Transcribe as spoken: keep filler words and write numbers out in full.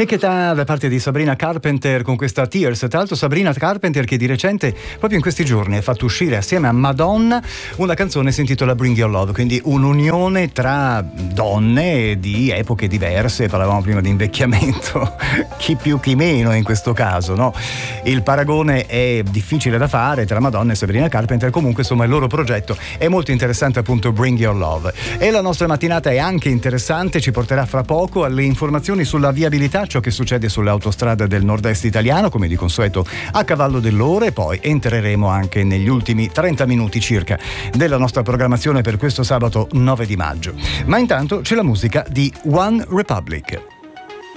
Shake It Up da parte di Sabrina Carpenter con questa Tears. Tra l'altro Sabrina Carpenter che di recente, proprio in questi giorni, ha fatto uscire assieme a Madonna una canzone che si intitola Bring Your Love, quindi un'unione tra donne di epoche diverse. Parlavamo prima di invecchiamento, chi più chi meno in questo caso, no? Il paragone è difficile da fare tra Madonna e Sabrina Carpenter, comunque insomma il loro progetto è molto interessante, appunto Bring Your Love. E la nostra mattinata è anche interessante, ci porterà fra poco alle informazioni sulla viabilità, ciò che succede sulle autostrade del nord-est italiano, come di consueto a cavallo dell'ora, e poi entreremo anche negli ultimi trenta minuti circa della nostra programmazione per questo sabato nove di maggio. Ma intanto c'è la musica di One Republic.